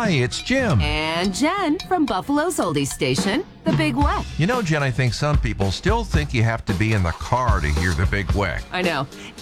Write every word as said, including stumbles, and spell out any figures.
Hi, it's Jim. And Jen from Buffalo's Oldies Station, The Big Weck. You know, Jen, I think some people still think you have to be in the car to hear the Big Weck. I know.